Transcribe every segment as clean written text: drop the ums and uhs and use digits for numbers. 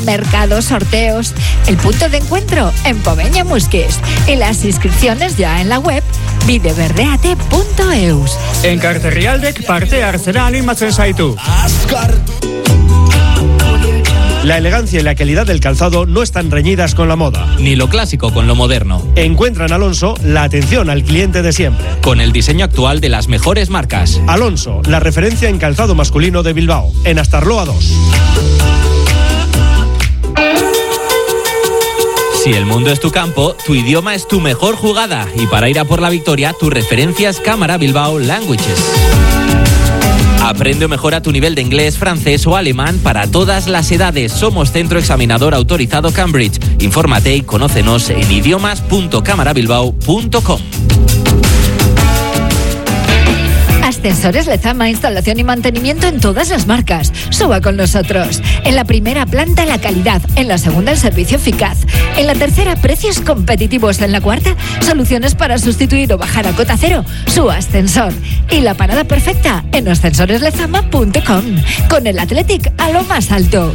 mercados, sorteos. El punto de encuentro en Poveña Musquis. Y las inscripciones ya en la web videverdeate.eus. En Carterrialdec parte Arsenal y Matzensaitu. La elegancia y la calidad del calzado no están reñidas con la moda. Ni lo clásico con lo moderno. Encuentra en Alonso la atención al cliente de siempre. Con el diseño actual de las mejores marcas. Alonso, la referencia en calzado masculino de Bilbao. En Astarloa 2. Si el mundo es tu campo, tu idioma es tu mejor jugada. Y para ir a por la victoria, tu referencia es Cámara Bilbao Languages. Aprende o mejora tu nivel de inglés, francés o alemán para todas las edades. Somos centro examinador autorizado Cambridge. Infórmate y conócenos en idiomas.camarabilbao.com. Ascensores Lezama, instalación y mantenimiento en todas las marcas. Suba con nosotros. En la primera planta la calidad, en la segunda el servicio eficaz, en la tercera precios competitivos, en la cuarta soluciones para sustituir o bajar a cota cero su ascensor. Y la parada perfecta en ascensoreslezama.com, con el Athletic a lo más alto.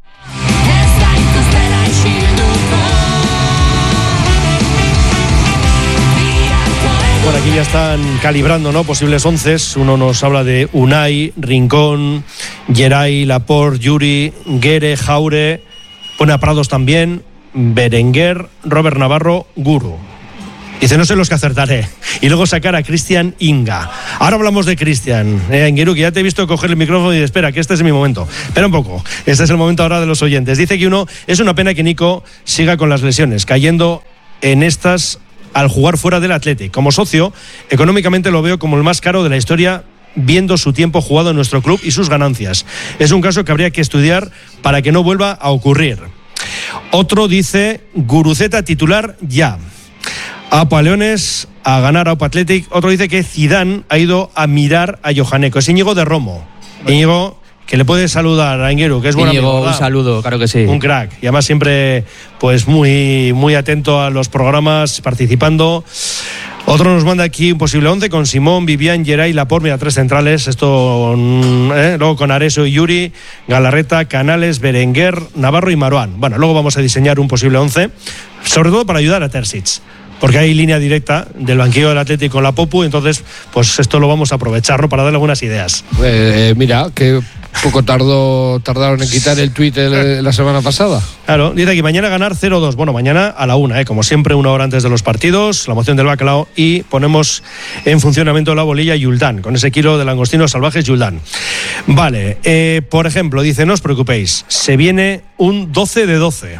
Bueno, aquí ya están calibrando, ¿no?, posibles onces. Uno nos habla de Unai, Rincón, Geray, Laporte, Yuri, Guere, Jaure. Pone a Prados también, Berenguer, Robert Navarro, Guru. Dice, no sé los que acertaré. Y luego sacar a Cristian Inga. Ahora hablamos de Cristian. Ingeru, que ya te he visto coger el micrófono y espera, que este es mi momento. Espera un poco. Este es el momento ahora de los oyentes. Dice que es una pena que Nico siga con las lesiones, cayendo en estas al jugar fuera del Athletic. Como socio, económicamente lo veo como el más caro de la historia, viendo su tiempo jugado en nuestro club y sus ganancias. Es un caso que habría que estudiar para que no vuelva a ocurrir. Otro dice, Guruceta titular ya. APA Leones a ganar a APA Athletic. Otro dice que Zidane ha ido a mirar a Johaneco. Es Íñigo de Romo. Íñigo, que le puede saludar a Ingeru, que es buen amigo. Un saludo, claro que sí. Un crack. Y además siempre pues muy, muy atento a los programas, participando. Otro nos manda aquí un posible 11 con Simón, Vivian, Geray, Laporte, mira, 3 centrales. Esto, luego con Areso y Yuri, Galarreta, Canales, Berenguer, Navarro y Marouane. Bueno, luego vamos a diseñar un posible 11, sobre todo para ayudar a Terzic, porque hay línea directa del banquillo del Atlético con la Popu, entonces pues esto lo vamos a aprovechar, ¿no?, para darle algunas ideas. Mira, que poco tardaron en quitar el tuit la semana pasada. Claro, dice aquí, mañana ganar 0-2. Bueno, mañana a la 1, como siempre, 1 hora antes de los partidos, la moción del bacalao, y ponemos en funcionamiento la bolilla Yuldán, con ese kilo de langostinos salvajes Yuldán. Vale, por ejemplo, dice, no os preocupéis, se viene un 12 de 12.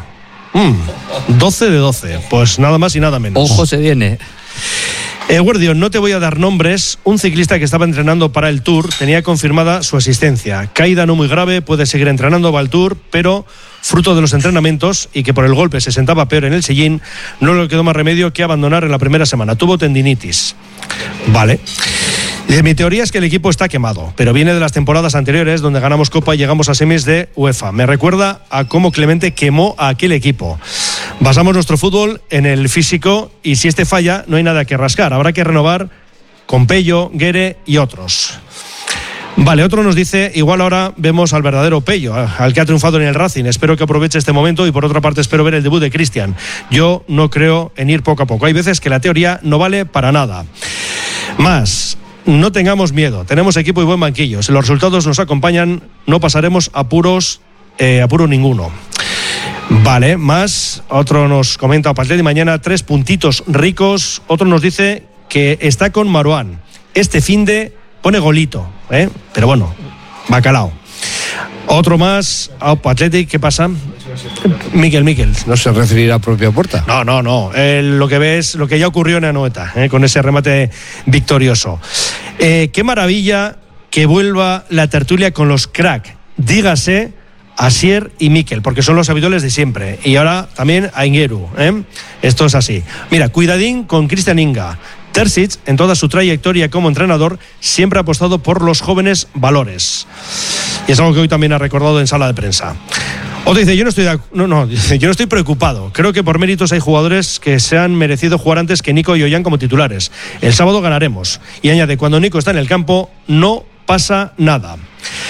12 de 12, pues nada más y nada menos. Ojo, se viene. Guardión, no te voy a dar nombres. Un ciclista que estaba entrenando para el Tour tenía confirmada su asistencia. Caída no muy grave, puede seguir entrenando, va al Tour, pero fruto de los entrenamientos y que por el golpe se sentaba peor en el sillín, no le quedó más remedio que abandonar en la primera semana. Tuvo tendinitis. Vale. Mi teoría es que el equipo está quemado, pero viene de las temporadas anteriores donde ganamos Copa y llegamos a semis de UEFA. Me recuerda a cómo Clemente quemó a aquel equipo. Basamos nuestro fútbol en el físico y si este falla no hay nada que rascar. Habrá que renovar con Pello, Guere y otros. Vale, otro nos dice, igual ahora vemos al verdadero Pello, al que ha triunfado en el Racing. Espero que aproveche este momento y por otra parte espero ver el debut de Cristian. Yo no creo en ir poco a poco. Hay veces que la teoría no vale para nada. Más. No tengamos miedo, tenemos equipo y buen banquillo. Si los resultados nos acompañan, no pasaremos apuro ninguno. Vale, más. Otro nos comenta a partir de mañana 3 puntitos ricos. Otro nos dice que está con Marouane. Este finde pone golito, pero bueno, bacalao. Otro más, Athletic, ¿qué pasa? Miquel. ¿No se referirá a propia puerta? No. Lo que ves, lo que ya ocurrió en Anoeta, con ese remate victorioso. Qué maravilla que vuelva la tertulia con los crack. Dígase Asier y Miquel, porque son los habituales de siempre. Y ahora también a Ingeru. Esto es así. Mira, cuidadín con Cristian Inga. Terzic, en toda su trayectoria como entrenador, siempre ha apostado por los jóvenes valores. Y es algo que hoy también ha recordado en sala de prensa. Otro dice, yo no estoy preocupado. Creo que por méritos hay jugadores que se han merecido jugar antes que Nico y Ollán como titulares. El sábado ganaremos. Y añade, cuando Nico está en el campo, no pasa nada.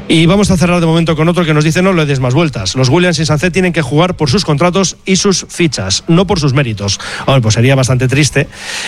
Y vamos a cerrar de momento con otro que nos dice: no le des más vueltas. Los Williams y Sancet tienen que jugar por sus contratos y sus fichas, no por sus méritos. Hombre, pues sería bastante triste.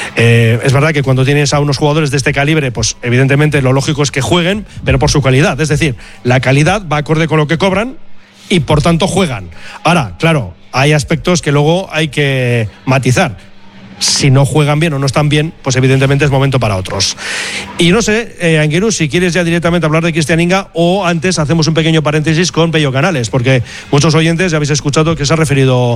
Es verdad que cuando tienes a unos jugadores de este calibre, pues evidentemente lo lógico es que jueguen, pero por su calidad. Es decir, la calidad va acorde con lo que cobran y por tanto juegan. Ahora, claro, hay aspectos que luego hay que matizar. Si no juegan bien o no están bien, pues evidentemente es momento para otros. Y no sé, Anguirú, si quieres ya directamente hablar de Cristian Inga, o antes hacemos un pequeño paréntesis con Pello Canales, porque muchos oyentes ya habéis escuchado que se ha referido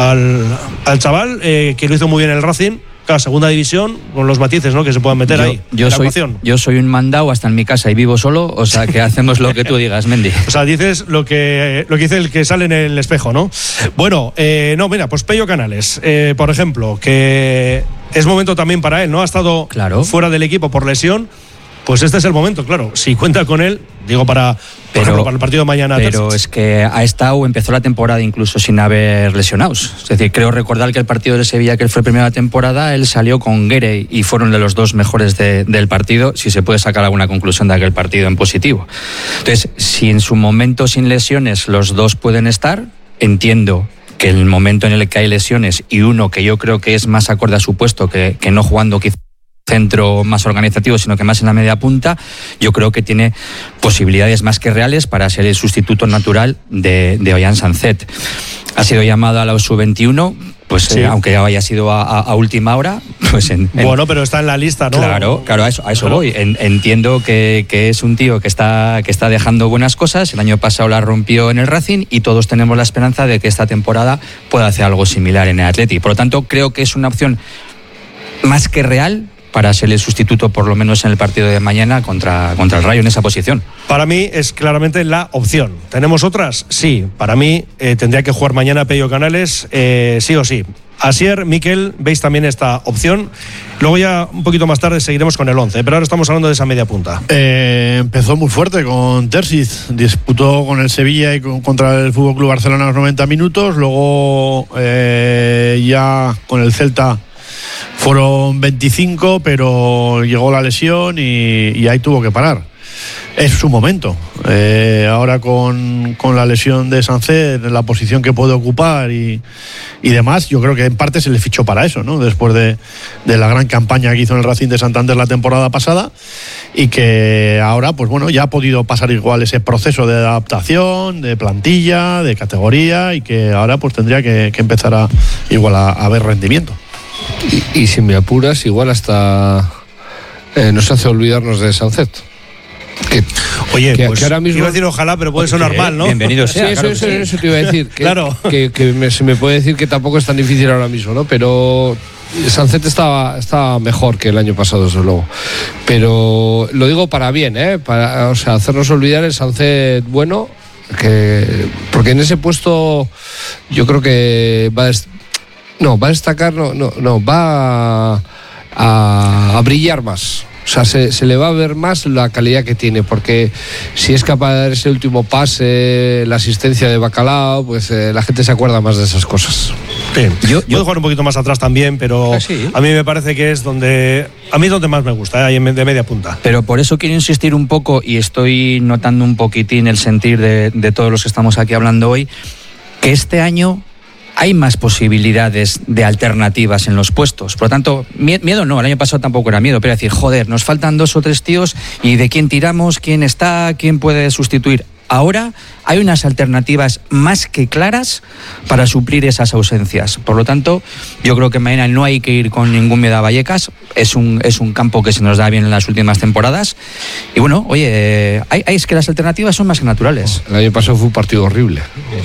al chaval, que lo hizo muy bien en el Racing. Claro, segunda división, con los matices, ¿no?, que se puedan meter ahí. Yo soy un mandado hasta en mi casa y vivo solo, o sea que hacemos lo que tú digas, Mendy. O sea, dices lo que dice el que sale en el espejo, ¿no? Bueno, no, mira, pues Pello Canales, por ejemplo, que es momento también para él, ¿no? Ha estado fuera del equipo por lesión. Pues este es el momento, claro. Si cuenta con él, digo, por ejemplo, para el partido de mañana. Pero es que empezó la temporada incluso sin haber lesionados. Es decir, creo recordar que el partido de Sevilla, que él fue el primero de la temporada, él salió con Guerey y fueron de los dos mejores del partido, si se puede sacar alguna conclusión de aquel partido en positivo. Entonces, si en su momento sin lesiones los dos pueden estar, entiendo que el momento en el que hay lesiones y uno que yo creo que es más acorde a su puesto que no jugando quizá centro más organizativo, sino que más en la media punta, yo creo que tiene posibilidades más que reales para ser el sustituto natural de Ollán Sancet. Ha sido llamado a la sub-21, pues sí. Aunque ya haya sido a última hora, pues bueno, pero está en la lista, ¿no? Claro, a eso voy. Entiendo que es un tío que está dejando buenas cosas. El año pasado la rompió en el Racing y todos tenemos la esperanza de que esta temporada pueda hacer algo similar en el Athletic. Por lo tanto, creo que es una opción más que real para ser el sustituto, por lo menos en el partido de mañana contra el Rayo en esa posición. Para mí es claramente la opción. ¿Tenemos otras? Sí. Para mí tendría que jugar mañana Pello Canales, sí o sí. Asier, Miquel, veis también esta opción. Luego ya un poquito más tarde seguiremos con el 11, pero ahora estamos hablando de esa media punta. Empezó muy fuerte con Terzic, disputó con el Sevilla y contra el FC Barcelona los 90 minutos, luego ya con el Celta fueron 25, pero llegó la lesión y ahí tuvo que parar. Es su momento. Ahora con la lesión de Sancet, la posición que puede ocupar y demás, yo creo que en parte se le fichó para eso, ¿no? Después de la gran campaña que hizo en el Racing de Santander la temporada pasada, y que ahora, pues bueno, ya ha podido pasar igual ese proceso de adaptación, de plantilla, de categoría, y que ahora pues tendría que empezar a ver rendimiento. Y si me apuras, igual hasta nos hace olvidarnos de Sancet. Oye, que pues ahora mismo iba a decir ojalá, pero puede sonar mal, ¿no? Bienvenido sea. Sí, eso te iba a decir. Claro. Se me puede decir que tampoco es tan difícil ahora mismo, ¿no? Pero Sancet estaba mejor que el año pasado, desde luego. Pero lo digo para bien, para, o sea, hacernos olvidar el Sancet bueno, porque en ese puesto yo creo que va a destacar, va a brillar más. O sea, se le va a ver más la calidad que tiene, porque si es capaz de dar ese último pase, la asistencia de Bacalao, pues la gente se acuerda más de esas cosas. Sí. Yo puedo jugar un poquito más atrás también, pero sí. A mí me parece que es donde más me gusta, ahí de media punta. Pero por eso quiero insistir un poco, y estoy notando un poquitín el sentir de todos los que estamos aquí hablando hoy, que este año hay más posibilidades de alternativas en los puestos. Por lo tanto, miedo no, el año pasado tampoco era miedo, pero decir, joder, nos faltan 2 o 3 tíos y de quién tiramos, quién está, quién puede sustituir. Ahora hay unas alternativas más que claras para suplir esas ausencias. Por lo tanto, yo creo que mañana no hay que ir con ningún miedo a Vallecas. Es un campo que se nos da bien en las últimas temporadas. Y bueno, oye, es que las alternativas son más que naturales. El año pasado fue un partido horrible.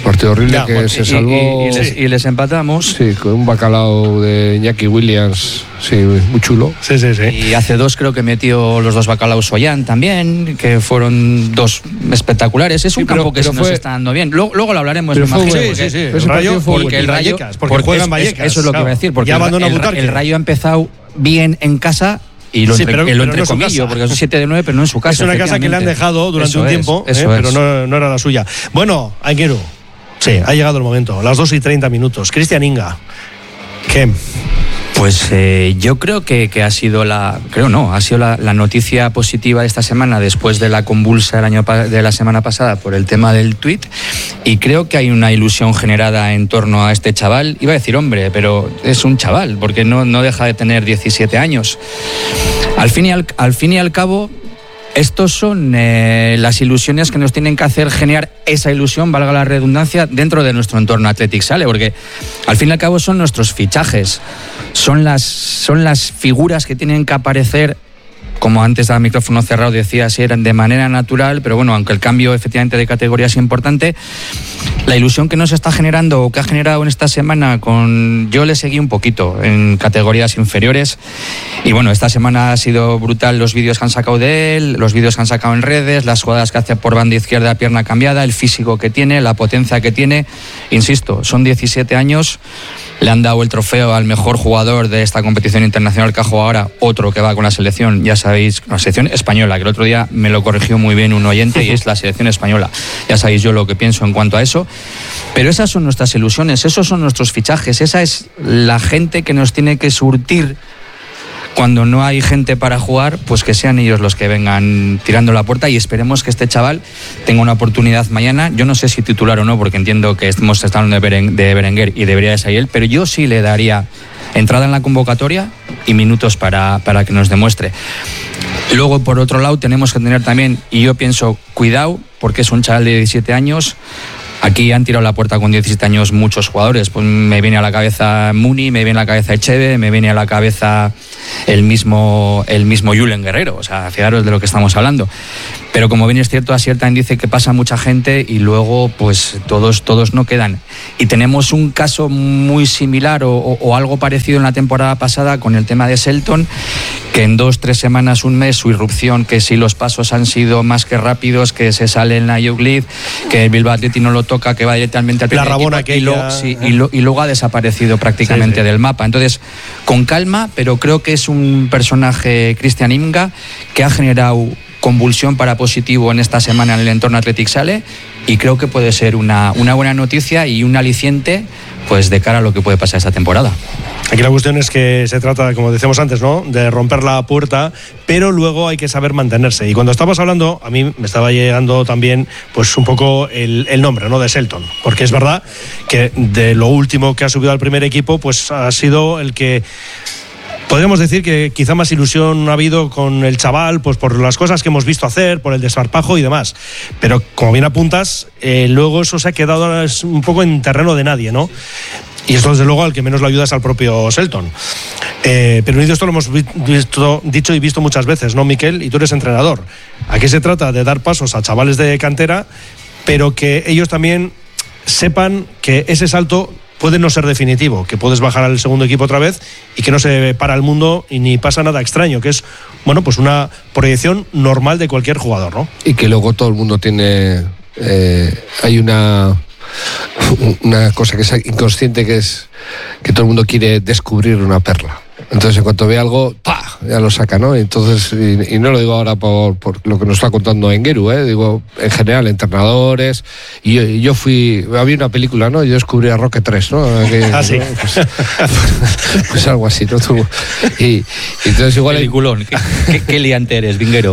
Se salvó. Y les empatamos. Sí, con un Bacalao de Iñaki Williams. Sí, muy chulo. Sí. Y hace 2 creo que metió los 2 Bacalaos Ollán también, que fueron 2 espectaculares. Es un campo que se nos está dando bien. Luego lo hablaremos, me imagino. Porque el Rayo juegan Vallecas. Eso es lo que iba a decir, porque el Rayo ha empezado bien en casa. Y lo entrecomillo, porque es 7 de 9, pero no en su casa. Es una casa que le han dejado durante un tiempo, pero no era la suya. Bueno, Anguirú, sí, ha llegado el momento. Las 2:30 minutos. Cristian Inga, ¿qué? Pues yo creo que ha sido la noticia positiva de esta semana, después de la convulsa de la semana pasada por el tema del tuit, y creo que hay una ilusión generada en torno a este chaval. Iba a decir hombre, pero es un chaval, porque no deja de tener 17 años. Al fin y al cabo, estos son las ilusiones que nos tienen que hacer generar esa ilusión, valga la redundancia, dentro de nuestro entorno Athletic Sale, porque al fin y al cabo son nuestros fichajes, son las figuras que tienen que aparecer, como antes a micrófono cerrado decía, si eran de manera natural, pero bueno, aunque el cambio efectivamente de categoría es importante, la ilusión que nos está generando o que ha generado en esta semana yo le seguí un poquito en categorías inferiores, y bueno, esta semana ha sido brutal los vídeos que han sacado de él, los vídeos que han sacado en redes, las jugadas que hace por banda izquierda, pierna cambiada, el físico que tiene, la potencia que tiene. Insisto, son 17 años, le han dado el trofeo al mejor jugador de esta competición internacional que ha jugado ahora, otro que va con la selección, ya sabéis, la selección española, que el otro día me lo corrigió muy bien un oyente, y es la selección española. Ya sabéis yo lo que pienso en cuanto a eso. Pero esas son nuestras ilusiones, esos son nuestros fichajes, esa es la gente que nos tiene que surtir cuando no hay gente para jugar, pues que sean ellos los que vengan tirando la puerta, y esperemos que este chaval tenga una oportunidad mañana. Yo no sé si titular o no, porque entiendo que estamos hablando de Berenguer y debería de salir él, pero yo sí le daría entrada en la convocatoria y minutos para que nos demuestre. Luego, por otro lado, tenemos que tener también, y yo pienso, cuidado, porque es un chaval de 17 años. Aquí han tirado la puerta con 17 años muchos jugadores. Pues me viene a la cabeza Muni, me viene a la cabeza Echeve, me viene a la cabeza el mismo Julen Guerrero. O sea, fijaros de lo que estamos hablando. Pero como bien es cierto, Asier también dice que pasa mucha gente y luego pues todos no quedan. Y tenemos un caso muy similar o algo parecido en la temporada pasada con el tema de Selton, que en 2-3 semanas, un mes, su irrupción, que si los pasos han sido más que rápidos, que se sale en la Youth League, que el Bilbao Athletic no lo toca, que va directamente al primer la Rabona equipo, y luego ha desaparecido prácticamente del mapa. Entonces, con calma, pero creo que es un personaje, Cristian Inga, que ha generado convulsión para positivo en esta semana en el entorno Athletic Sale, y creo que puede ser una buena noticia y un aliciente pues de cara a lo que puede pasar esta temporada. Aquí la cuestión es que se trata, como decíamos antes, ¿no?, de romper la puerta, pero luego hay que saber mantenerse. Y cuando estabas hablando, a mí me estaba llegando también pues un poco el nombre, ¿no?, de Selton, porque es verdad que de lo último que ha subido al primer equipo, pues ha sido el que podríamos decir que quizá más ilusión ha habido con el chaval, pues por las cosas que hemos visto hacer, por el desparpajo y demás. Pero como bien apuntas, luego eso se ha quedado un poco en terreno de nadie, ¿no? Y esto, desde luego, al que menos lo ayuda es al propio Selton. Pero esto lo hemos dicho y visto muchas veces, ¿no, Miquel? Y tú eres entrenador. Aquí se trata de dar pasos a chavales de cantera, pero que ellos también sepan que ese salto puede no ser definitivo, que puedes bajar al segundo equipo otra vez y que no se para el mundo y ni pasa nada extraño, que es, bueno, pues una proyección normal de cualquier jugador, ¿no? Y que luego todo el mundo tiene... hay una cosa que es inconsciente, que es que todo el mundo quiere descubrir una perla. Entonces, en cuanto ve algo, ¡pah!, ya lo saca, ¿no? Entonces, y no lo digo ahora por lo que nos está contando Engueru, digo en general, entrenadores. Y yo había una película, ¿no? Yo descubrí a Roque 3, ¿no? Sí. Pues algo así, ¿no? Y entonces igual... Peliculón. ¿Qué liante eres, Vinguero?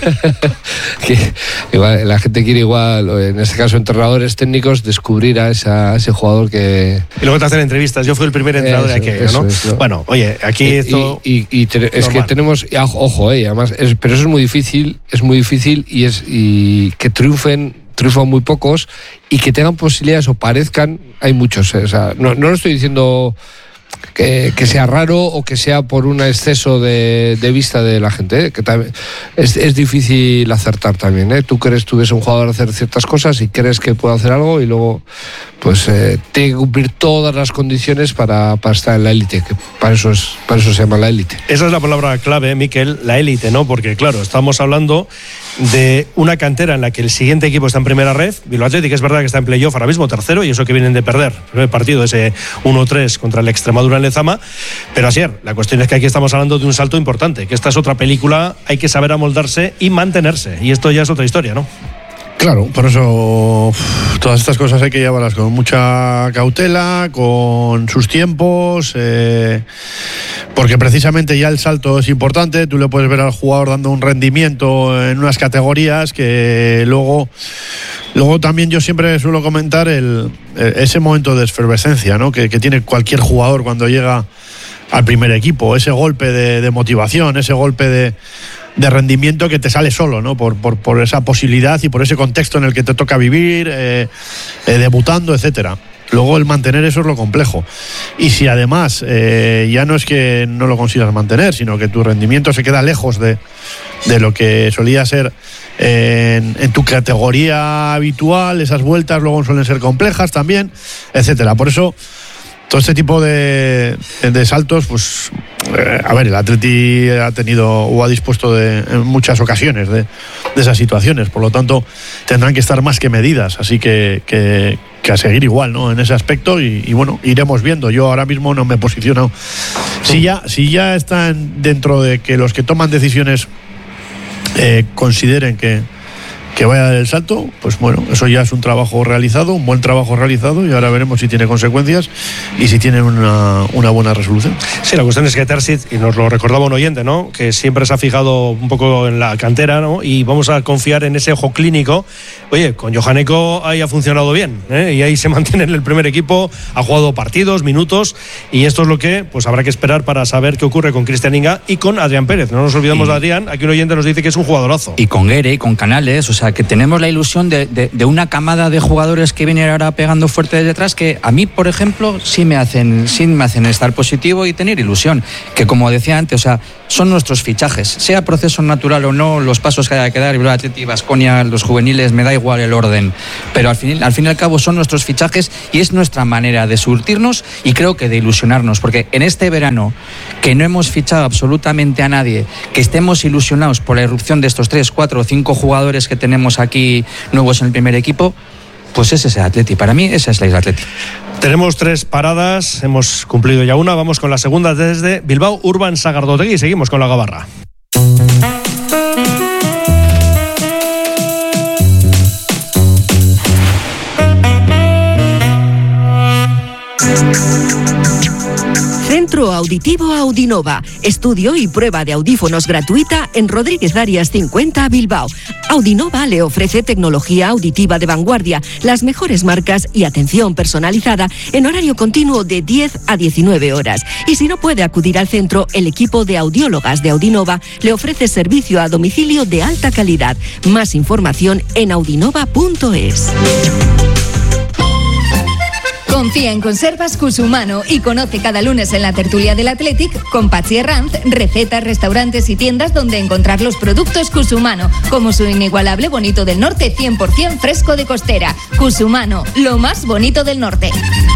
Igual, la gente quiere igual, en este caso entrenadores técnicos, descubrir a ese jugador que... Y luego te hacen entrevistas. Yo fui el primer entrenador de aquello, ¿no? ¿no? Bueno, oye, aquí esto... es que tenemos... Ojo, además, pero eso es muy difícil y que triunfan muy pocos, y que tengan posibilidades o parezcan, hay muchos. O sea, no lo estoy diciendo que sea raro o que sea por un exceso de vista de la gente, que también es difícil acertar también. Tú ves a un jugador hacer ciertas cosas y crees que puede hacer algo, y luego pues tiene que cumplir todas las condiciones para estar en la élite, que para eso se llama la élite. Esa es la palabra clave, Miquel, la élite, ¿no? Porque claro, estamos hablando de una cantera en la que el siguiente equipo está en primera red. Bilbao Athletic es verdad que está en playoff ahora mismo, tercero, y eso que vienen de perder el primer partido, ese 1-3 contra el Extremadura en Lezama. Pero Asier, la cuestión es que aquí estamos hablando de un salto importante, que esta es otra película, hay que saber amoldarse y mantenerse, y esto ya es otra historia, ¿no? Claro, por eso todas estas cosas hay que llevarlas con mucha cautela, con sus tiempos, porque precisamente ya el salto es importante. Tú le puedes ver al jugador dando un rendimiento en unas categorías que luego también yo siempre suelo comentar ese momento de efervescencia, ¿no? que tiene cualquier jugador cuando llega al primer equipo, ese golpe de motivación, ese golpe de rendimiento que te sale solo, ¿no? Por esa posibilidad y por ese contexto en el que te toca vivir, debutando, etcétera. Luego el mantener eso es lo complejo. Y si además ya no es que no lo consigas mantener, sino que tu rendimiento se queda lejos de lo que solía ser en tu categoría habitual, esas vueltas luego suelen ser complejas también, etcétera. Por eso todo este tipo de saltos, pues a ver, el Atleti ha tenido o ha dispuesto en muchas ocasiones de esas situaciones, por lo tanto tendrán que estar más que medidas, así que a seguir igual, ¿no? En ese aspecto y bueno, iremos viendo. Yo ahora mismo no me posiciono. Si ya están dentro de que los que toman decisiones consideren que vaya a dar el salto, pues bueno, eso ya es un trabajo realizado, un buen trabajo realizado, y ahora veremos si tiene consecuencias y si tiene una buena resolución. Sí, la cuestión es que Terzic, y nos lo recordaba un oyente, ¿no?, que siempre se ha fijado un poco en la cantera, ¿no?, y vamos a confiar en ese ojo clínico. Oye, con Johan Eko ahí ha funcionado bien, y ahí se mantiene en el primer equipo, ha jugado partidos, minutos, y esto es lo que pues habrá que esperar para saber qué ocurre con Cristian Inga y con Adrián Pérez. No nos olvidemos de Adrián, aquí un oyente nos dice que es un jugadorazo. Y con Guere y con Canales, o sea, que tenemos la ilusión de una camada de jugadores que vienen ahora pegando fuerte detrás, que a mí, por ejemplo, sí me hacen estar positivo y tener ilusión, que como decía antes, o sea, son nuestros fichajes, sea proceso natural o no, los pasos que haya que dar, Atleti, Baskonia, los juveniles, me da igual el orden, pero al fin y al cabo son nuestros fichajes y es nuestra manera de surtirnos y creo que de ilusionarnos, porque en este verano que no hemos fichado absolutamente a nadie, que estemos ilusionados por la irrupción de estos 3, 4 o 5 jugadores que tenemos aquí nuevos en el primer equipo, pues ese es el Atleti. Para mí esa es la Isla Atleti. Tenemos 3 paradas, hemos cumplido ya una, vamos con la segunda desde Bilbao, Urban Sagardotegui, y seguimos con la Gabarra. Centro Auditivo Audinova. Estudio y prueba de audífonos gratuita en Rodríguez Arias 50, Bilbao. Audinova le ofrece tecnología auditiva de vanguardia, las mejores marcas y atención personalizada en horario continuo de 10 a 19 horas. Y si no puede acudir al centro, el equipo de audiólogas de Audinova le ofrece servicio a domicilio de alta calidad. Más información en audinova.es. Confía en Conservas Cusumano y conoce cada lunes en la tertulia del Athletic con Patxi Herranz recetas, restaurantes y tiendas donde encontrar los productos Cusumano, como su inigualable bonito del norte 100% fresco de costera. Cusumano, lo más bonito del norte.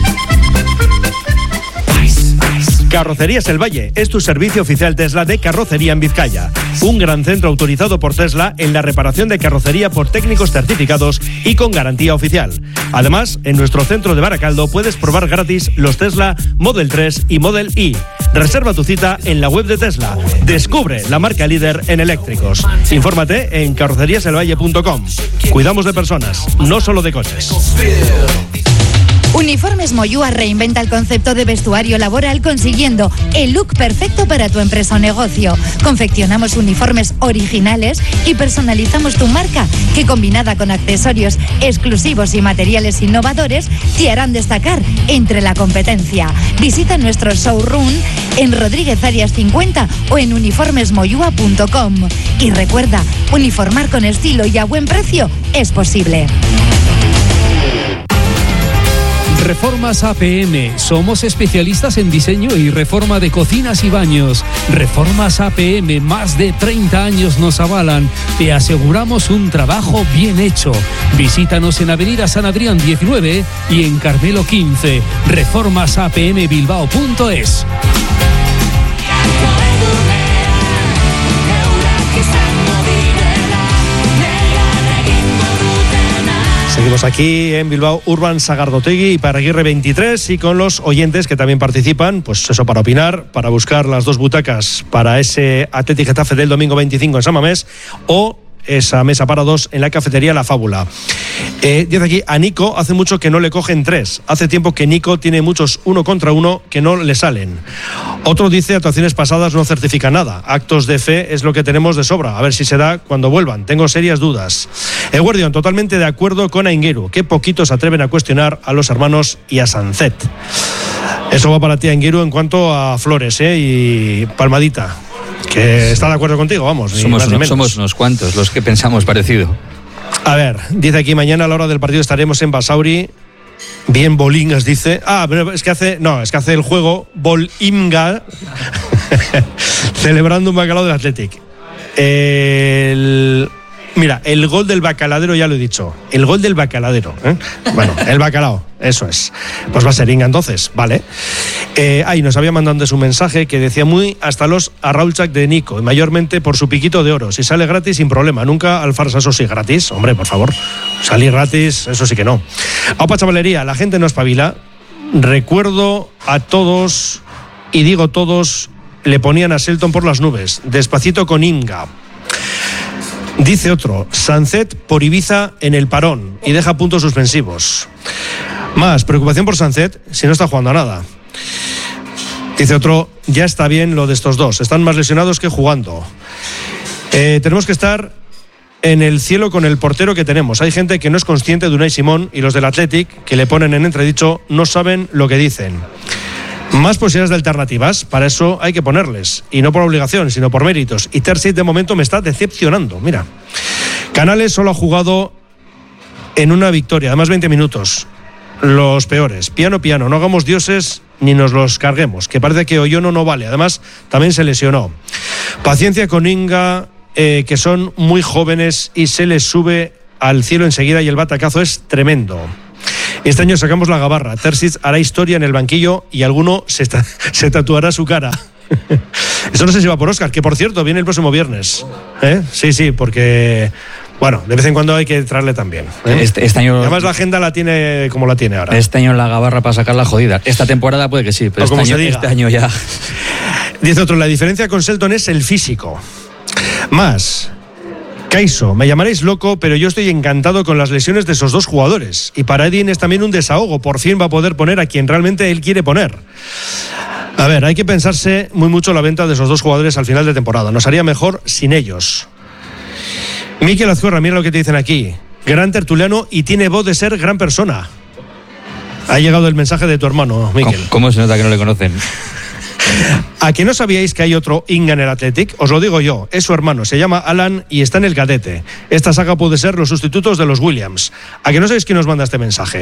Carrocerías El Valle es tu servicio oficial Tesla de carrocería en Vizcaya. Un gran centro autorizado por Tesla en la reparación de carrocería por técnicos certificados y con garantía oficial. Además, en nuestro centro de Baracaldo puedes probar gratis los Tesla Model 3 y Model Y. Reserva tu cita en la web de Tesla. Descubre la marca líder en eléctricos. Infórmate en carroceríaselvalle.com. Cuidamos de personas, no solo de coches. Uniformes Moyúa reinventa el concepto de vestuario laboral consiguiendo el look perfecto para tu empresa o negocio. Confeccionamos uniformes originales y personalizamos tu marca, que combinada con accesorios exclusivos y materiales innovadores te harán destacar entre la competencia. Visita nuestro showroom en Rodríguez Arias 50 o en uniformesmoyúa.com. Y recuerda, uniformar con estilo y a buen precio es posible. Reformas APM. Somos especialistas en diseño y reforma de cocinas y baños. Reformas APM, más de 30 años nos avalan. Te aseguramos un trabajo bien hecho. Visítanos en Avenida San Adrián 19 y en Carmelo 15. reformasapmbilbao.es. Seguimos aquí en Bilbao, Urban Sagardotegui y Paraguirre 23, y con los oyentes que también participan, pues eso, para opinar, para buscar las 2 butacas para ese Athletic Getafe del domingo 25 en San Mamés, o esa mesa para dos en la cafetería La Fábula. Dice aquí, a Nico hace mucho que no le cogen 3. Hace tiempo que Nico tiene muchos 1 contra 1 que no le salen. Otro dice, actuaciones pasadas no certifica nada. Actos de fe es lo que tenemos de sobra. A ver si se da cuando vuelvan. Tengo serias dudas. Guardián, totalmente de acuerdo con Aingueru. Qué poquitos se atreven a cuestionar a los hermanos y a Sancet. Eso va para ti, Aingueru, en cuanto a Flores y Palmadita, que está de acuerdo contigo, vamos. Somos unos cuantos los que pensamos parecido. A ver, dice aquí, mañana a la hora del partido estaremos en Basauri. Bien Bolingas, dice. Pero es que hace el juego Bolinga celebrando un bacalao del Athletic. Mira, el gol del bacaladero ya lo he dicho. El gol del bacaladero. Bueno, el bacalao, eso es. Pues va a ser Inga entonces, vale. Nos había mandado antes un mensaje que decía muy hasta los Arraulchak de Nico, y mayormente por su piquito de oro. Si sale gratis, sin problema. Nunca al farsa, eso sí, gratis. Hombre, por favor. Salir gratis, eso sí que no. Opa, chavalería, la gente no espabila. Recuerdo a todos, y digo todos, le ponían a Selton por las nubes. Despacito con Inga. Dice otro, Sancet por Ibiza en el parón y deja puntos suspensivos. Más preocupación por Sancet si no está jugando a nada. Dice otro, ya está bien lo de estos dos, están más lesionados que jugando. Tenemos que estar en el cielo con el portero que tenemos. Hay gente que no es consciente de Unai Simón, y los del Athletic, que le ponen en entredicho, no saben lo que dicen. Más posibilidades de alternativas, para eso hay que ponerles, y no por obligación, sino por méritos. Y Terzic de momento me está decepcionando. Mira, Canales solo ha jugado en una victoria, además 20 minutos. Los peores. Piano, no hagamos dioses ni nos los carguemos, que parece que Oyono no vale. Además, también se lesionó. Paciencia con Inga, que son muy jóvenes y se les sube al cielo enseguida, y el batacazo es tremendo. Este año sacamos la gabarra. Terzic hará historia en el banquillo y alguno se tatuará su cara. Eso no sé si va por Óscar, que por cierto viene el próximo viernes. Sí, porque bueno, de vez en cuando hay que traerle también. Este año, además la agenda la tiene como la tiene ahora. Este año la gabarra para sacarla jodida. Esta temporada puede que sí, pero este año ya. Dice otro, la diferencia con Selton es el físico. Más Caiso, me llamaréis loco, pero yo estoy encantado con las lesiones de esos dos jugadores. Y para Edin es también un desahogo. Por fin va a poder poner a quien realmente él quiere poner. A ver, hay que pensarse muy mucho la venta de esos dos jugadores al final de temporada. Nos haría mejor sin ellos. Miquel Azcorra, mira lo que te dicen aquí. Gran tertuliano y tiene voz de ser gran persona. Ha llegado el mensaje de tu hermano, Miquel. ¿Cómo se nota que no le conocen? ¿A que no sabíais que hay otro Inga en el Athletic? Os lo digo yo, es su hermano, se llama Alan y está en el cadete. Esta saga puede ser los sustitutos de los Williams. ¿A que no sabéis quién nos manda este mensaje?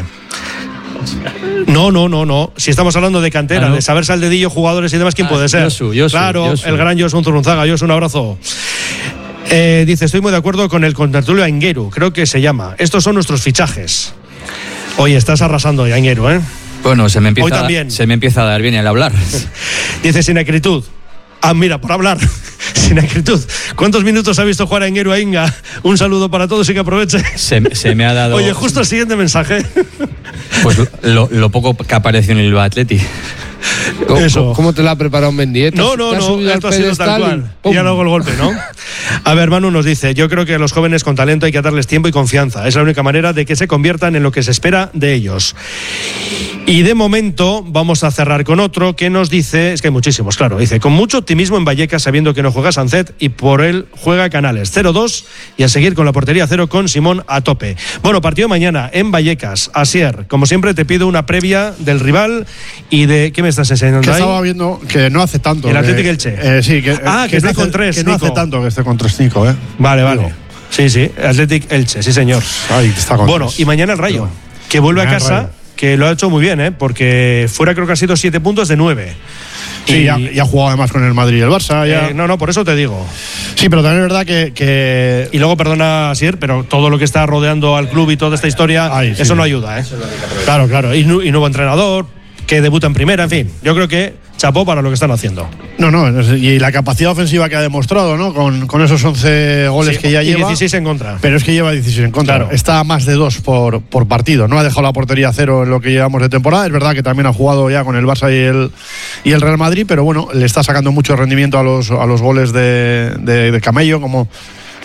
No. Si estamos hablando de cantera, de saberse al dedillo jugadores y demás, ¿quién puede ser? Josu, claro, el gran Josu Zurunzaga. Josu, un abrazo. Dice, estoy muy de acuerdo con el contertulio Aingueru, creo que se llama. Estos son nuestros fichajes. Oye, estás arrasando, Aingueru, ¿eh? Bueno, se me empieza a dar bien el hablar. Dice, sin acritud. Mira, por hablar. Sin acritud. ¿Cuántos minutos ha visto jugar a Aingueru a Inga? Un saludo para todos y que aproveche. Se me ha dado. Oye, justo el siguiente mensaje. Pues lo poco que apareció en el Bilbao Athletic. ¿Cómo te la ha preparado Mendieta? No, esto ha sido tal cual. Y ya luego el golpe, ¿no? A ver, Manu nos dice, yo creo que a los jóvenes con talento hay que darles tiempo y confianza. Es la única manera de que se conviertan en lo que se espera de ellos. Y de momento vamos a cerrar con otro que nos dice, es que hay muchísimos, claro, dice, con mucho optimismo en Vallecas sabiendo que no juega Sancet y por él juega Canales. 0-2 y a seguir con la portería 0 con Simón a tope. Bueno, partido mañana en Vallecas. Asier, como siempre te pido una previa del rival y de... ¿Qué me estás enseñando que ahí? Estaba viendo que no hace tanto. El Athletic Elche. Sí, que esté con 3. Que no hace tanto que esté con 3-5, Vale. Sí, Athletic Elche, sí señor. Está con bueno, 3. Y mañana el Rayo, que vuelve a casa, que lo ha hecho muy bien, porque fuera creo que ha sido 7 puntos de 9. Sí, ya ha jugado además con el Madrid y el Barça. Ya. No, por eso te digo. Sí, pero también es verdad que... Y luego, perdona, Asier, pero todo lo que está rodeando al club y toda esta historia, eso no ayuda, Claro. Y nuevo entrenador, que debuta en primera, en fin. Yo creo que chapó para lo que están haciendo. Y la capacidad ofensiva que ha demostrado, ¿no? Con esos 11 goles que ya lleva. 16 en contra. Pero es que lleva 16 en contra. Claro. Está a más de 2 por partido. No ha dejado la portería 0 en lo que llevamos de temporada. Es verdad que también ha jugado ya con el Barça y el Real Madrid, pero bueno, le está sacando mucho rendimiento a los goles de Camello, como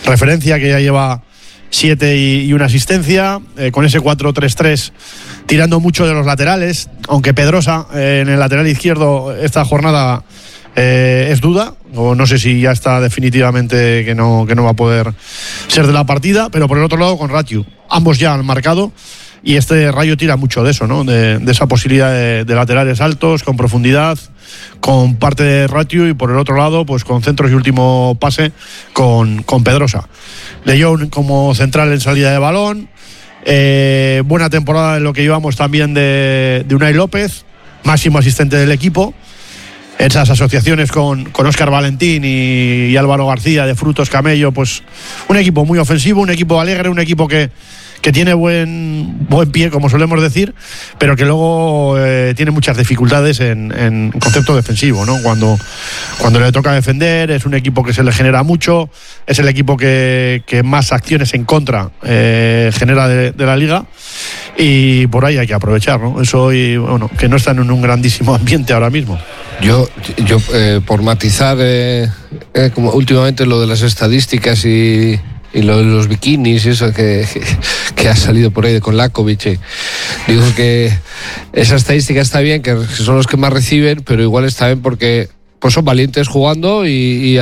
referencia, que ya lleva 7 y una asistencia, con ese 4-3-3 tirando mucho de los laterales, aunque Pedrosa en el lateral izquierdo esta jornada es duda, o no sé si ya está definitivamente que no va a poder ser de la partida, pero por el otro lado con Ratiu, ambos ya han marcado. Y este Rayo tira mucho de eso, ¿no? De esa posibilidad de laterales altos, con profundidad, con parte de Ratiu, y por el otro lado, pues con centros y último pase con Pedrosa. León como central en salida de balón. Buena temporada en lo que llevamos también de Unai López, máximo asistente del equipo. Esas asociaciones con Óscar Valentín y Álvaro García de Frutos Camello, pues un equipo muy ofensivo, un equipo alegre, un equipo que tiene buen pie, como solemos decir, pero que luego tiene muchas dificultades en concepto defensivo, ¿no? Cuando le toca defender, es un equipo que se le genera mucho, es el equipo que más acciones en contra genera de la liga, y por ahí hay que aprovechar, ¿no? Eso, y bueno, que no están en un grandísimo ambiente ahora mismo. Yo por matizar, como últimamente lo de las estadísticas y lo de los bikinis, eso que ha salido por ahí con Lakovic, digo que esa estadística está bien, que son los que más reciben, pero igual está bien porque pues son valientes jugando y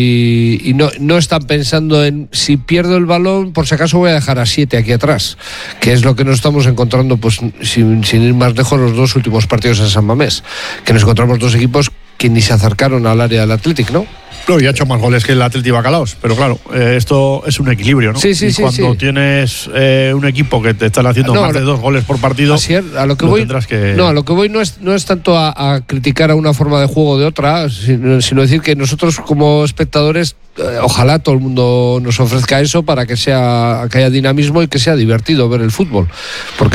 no están pensando en si pierdo el balón, por si acaso voy a dejar a 7 aquí atrás, que es lo que nos estamos encontrando, pues sin ir más lejos, los 2 últimos partidos en San Mamés, que nos encontramos 2 equipos que ni se acercaron al área del Athletic, ¿no? No, y ha hecho más goles que el Athletic Bacalaos, pero claro, esto es un equilibrio, ¿no? Sí, y cuando tienes un equipo que te están haciendo más de 2 goles por partido, a lo que voy no es tanto a criticar a una forma de juego o de otra, sino decir que nosotros como espectadores, ojalá todo el mundo nos ofrezca eso para que haya dinamismo y que sea divertido ver el fútbol, porque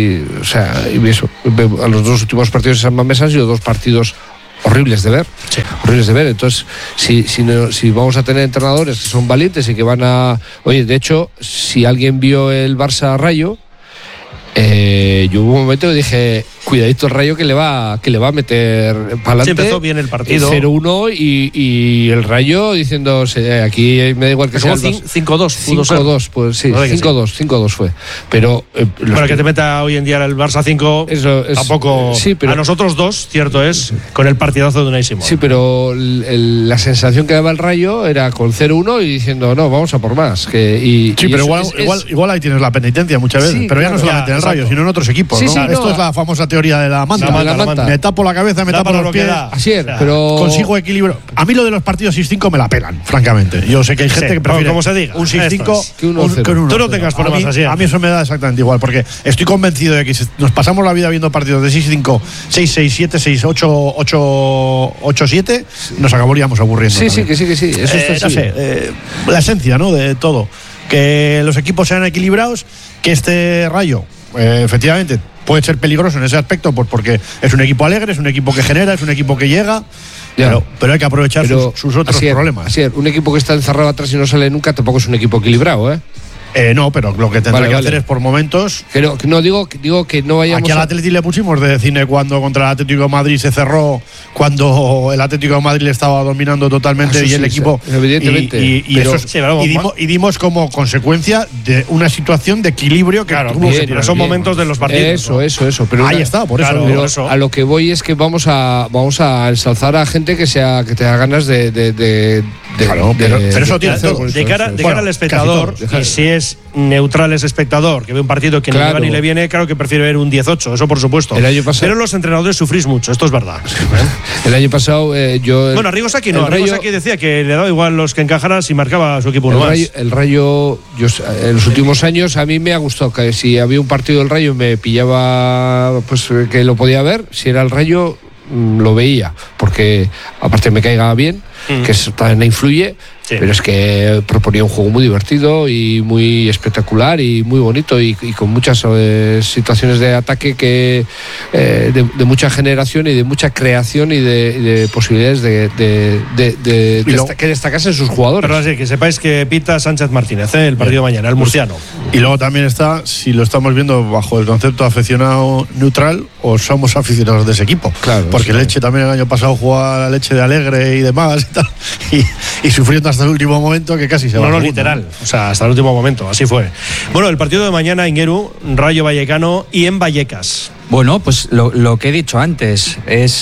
a los 2 últimos partidos de San Mamés han sido 2 partidos horribles de ver, horribles de ver. Entonces, si vamos a tener entrenadores que son valientes y que van a... Oye, de hecho, si alguien vio el Barça Rayo, yo hubo un momento que dije, cuidadito el Rayo que le va a meter para adelante. Sí, empezó bien el partido. 0-1 y el Rayo diciendo, aquí me da igual que sea 5-2. 5-2, pues sí, 5-2 fue. Pero para que te meta hoy en día el Barça 5, tampoco. Sí, pero, a nosotros 2, cierto es, con el partidazo de Unai Simón. Sí, pero la sensación que daba el Rayo era con 0-1 y diciendo, no, vamos a por más. Pero igual ahí tienes la penitencia muchas veces, pero ya no solamente en el Rayo, sino en otros equipos, ¿no? Esto es la famosa teoría de la manta. Me tapo la cabeza, me tapo los pies. Así es, pero consigo equilibrio. A mí lo de los partidos 6-5 me la pelan, francamente. Yo sé que hay gente que prefiere como se diga, un 6-5 que un 1-0. Tú no tengas problemas así. A mí eso me da exactamente igual, porque estoy convencido de que si nos pasamos la vida viendo partidos de 6-5, 6-6, 7-6, 8-7, nos acabaríamos aburriendo. Sí, que sí. Eso está no sé, la esencia, ¿no?, de todo. Que los equipos sean equilibrados, que este Rayo efectivamente puede ser peligroso en ese aspecto, pues porque es un equipo alegre, es un equipo que genera, es un equipo que llega, pero hay que aprovechar sus otros problemas. Así es, un equipo que está encerrado atrás y no sale nunca tampoco es un equipo equilibrado, ¿eh? No, pero lo que tendrá que hacer es por momentos. No digo que no vayamos. Aquí al Atleti le pusimos de cine cuando contra el Atlético de Madrid se cerró, cuando el Atlético de Madrid le estaba dominando totalmente y el equipo. Evidentemente. Y dimos como consecuencia de una situación de equilibrio que son momentos de los partidos. Eso. Pero ahí está, por eso. A lo que voy es que vamos a ensalzar a gente que tenga ganas de pero eso tiene de cara al espectador, y si es neutral ese espectador que ve un partido que ni le va ni le viene, claro que prefiere ver un 18, eso por supuesto. Pero los entrenadores sufrís mucho, esto es verdad. El año pasado bueno, Arrigosaki decía que le daba igual los que encajaran si marcaba su equipo uno más. El Rayo, en los últimos años a mí me ha gustado que si había un partido del Rayo me pillaba, pues que lo podía ver, si era el Rayo lo veía, porque aparte me caiga bien, que eso también influye. Sí. Pero es que proponía un juego muy divertido y muy espectacular y muy bonito y con muchas situaciones de ataque que de mucha generación y de mucha creación y de posibilidades que destacasen sus jugadores. Pero así que sepáis que pita Sánchez Martínez, el partido mañana, el murciano. Y luego también está, si lo estamos viendo bajo el concepto aficionado neutral o somos aficionados de ese equipo. Claro, porque Leche también el año pasado jugaba la Leche de Alegre y demás y sufriendo hasta hasta el último momento, que casi se va. No, literal. O sea, hasta el último momento, así fue. Bueno, el partido de mañana en Gueru, Rayo Vallecano y en Vallecas. Bueno, pues lo que he dicho antes,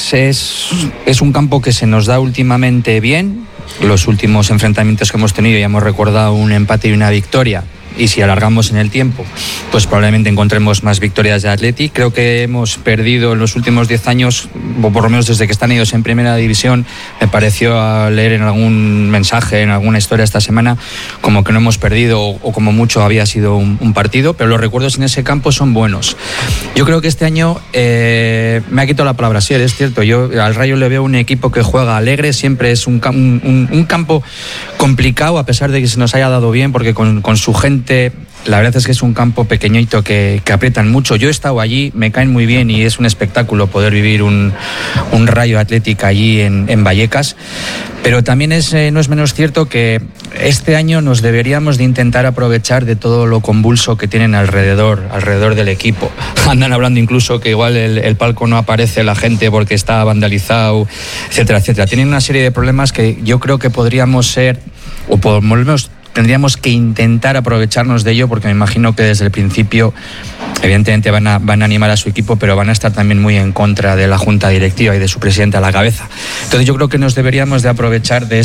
es un campo que se nos da últimamente bien. Los últimos enfrentamientos que hemos tenido ya hemos recordado un empate y una victoria. Y si alargamos en el tiempo, pues probablemente encontremos más victorias de Athletic. Creo que hemos perdido en los últimos 10 años, o por lo menos desde que están ellos en primera división, me pareció leer en algún mensaje, en alguna historia esta semana, como que no hemos perdido o como mucho había sido un partido, pero los recuerdos en ese campo son buenos. Yo creo que este año me ha quitado la palabra, sí, es cierto, yo al Rayo le veo un equipo que juega alegre, siempre es un campo complicado, a pesar de que se nos haya dado bien, porque con su gente, la verdad es que es un campo pequeñito que aprietan mucho. Yo he estado allí, me caen muy bien y es un espectáculo poder vivir un Rayo Athletic allí en Vallecas, pero también no es menos cierto que este año nos deberíamos de intentar aprovechar de todo lo convulso que tienen alrededor del equipo. Andan hablando incluso que igual el palco no aparece la gente porque está vandalizado, etcétera, etcétera. Tienen una serie de problemas que yo creo que podríamos ser, o por lo menos tendríamos que intentar aprovecharnos de ello, porque me imagino que desde el principio evidentemente van a animar a su equipo, pero van a estar también muy en contra de la junta directiva y de su presidente a la cabeza. Entonces yo creo que nos deberíamos de aprovechar de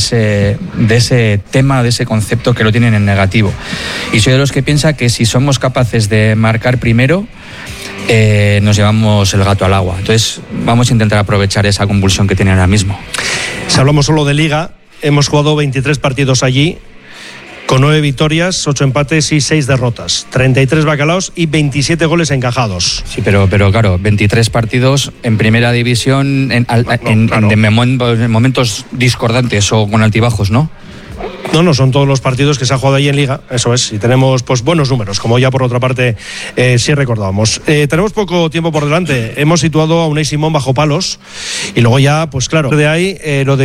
ese tema, de ese concepto que lo tienen en negativo. Y soy de los que piensa que si somos capaces de marcar primero, nos llevamos el gato al agua. Entonces vamos a intentar aprovechar esa convulsión que tienen ahora mismo. Si hablamos solo de Liga, hemos jugado 23 partidos allí, con 9 victorias, 8 empates y 6 derrotas, 33 bacalaos y 27 goles encajados. Sí, pero claro, 23 partidos en primera división en momentos discordantes o con altibajos, ¿no? No, son todos los partidos que se ha jugado ahí en Liga, eso es, y tenemos pues buenos números, como ya por otra parte sí recordábamos. Tenemos poco tiempo por delante, hemos situado a Unai Simón bajo palos, y luego ya, pues claro, de ahí lo de